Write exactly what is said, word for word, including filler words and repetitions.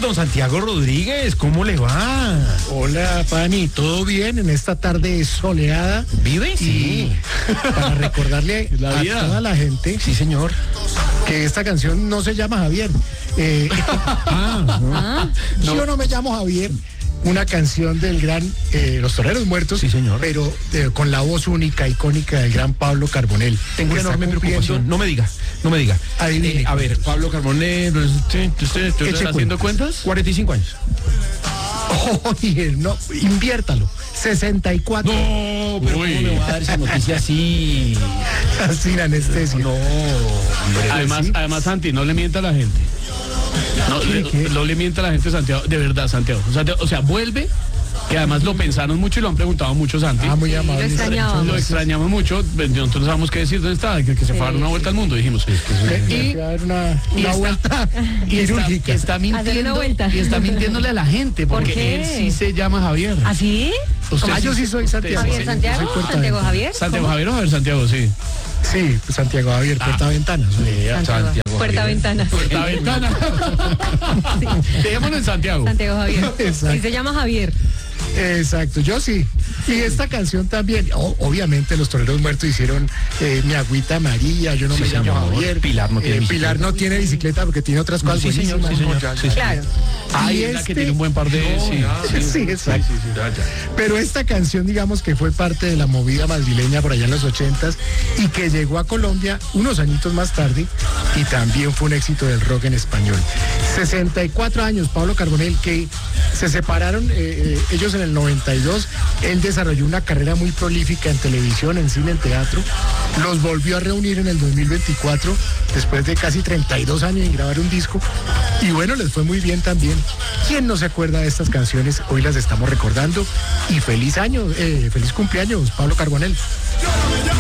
don Santiago Rodríguez, ¿cómo le va? Hola, Pani, ¿todo bien en esta tarde soleada? ¿Vive? Sí. Para recordarle La a vida. toda la gente, Sí, señor. que esta canción no se llama Javier. Eh, Ah, no. Yo no me llamo Javier. Una canción del gran eh, Los Toreros Muertos. Sí, señor. Pero eh, con la voz única, icónica del gran Pablo Carbonell. Tengo una Está enorme cumpliendo- preocupación. No me diga, no me diga. Adivine. Eh, a ver, Pablo Carbonell, ¿usted, usted, usted Eche está haciendo cuentas. cuentas? cuarenta y cinco años. Oye, no, inviértalo. sesenta y cuatro. No, pero ¿cómo me va a dar esa noticia así? Sin anestesia. No, hombre. Además, sí. además, Santi, no le mienta a la gente. No, ¿Qué, le, qué? no le mienta a la gente, Santiago. De verdad, Santiago. O sea, de- o sea, vuelve, que además lo pensaron mucho y lo han preguntado mucho, Santi. Ah, muy Sí, amable. lo extrañábamos. Lo extrañamos mucho. Nosotros no sabemos qué decir dónde está, que, que se fue a dar una vuelta al mundo, dijimos. Y, Y, dar una, y una está- vuelta y está, quirúrgica. está Hacer una mintiendo vuelta. y está mintiéndole a la gente ¿Por porque qué? él sí se llama Javier. ¿Así? Usted Ah, yo sí soy usted Santiago. sí Javier se- Santiago, soy puerta Santiago ventana. Javier. Santiago Javier o Javier Santiago, sí. Sí, Santiago Javier, puerta ventanas. Santiago. Puerta ventana. La ventana. Dejémoslo en Santiago. Santiago Javier. Exacto. Sí se llama Javier. Exacto, yo sí. Y esta canción también, o- obviamente los Toreros Muertos hicieron eh, Mi Agüita María, yo no Sí, me llamo señor. Javier. Pilar no tiene Eh, bicicleta. Pilar no tiene bicicleta porque tiene otras cosas Sí, señor, buenísimas. sí, señor. Ya, ya. Sí, sí. Claro. Ay, Y es la que este- tiene un buen par de... sí. Sí, exacto. Pero esta canción, digamos que fue parte de la movida madrileña por allá en los ochentas y que llegó a Colombia unos añitos más tarde y también fue un éxito del rock en español. sesenta y cuatro años, Pablo Carbonell, que se separaron eh, eh, ellos en el noventa y dos. Él desarrolló una carrera muy prolífica en televisión, en cine, en teatro. Los volvió a reunir en el dos mil veinticuatro, después de casi treinta y dos años en grabar un disco. Y bueno, les fue muy bien también. ¿Quién no se acuerda de estas canciones? Hoy las estamos recordando. Y feliz año, eh, feliz cumpleaños, Pablo Carbonell.